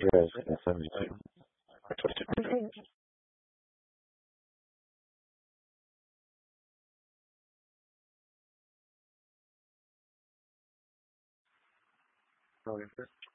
Yes, yes, I'm with you. I totally I agree. think How is it?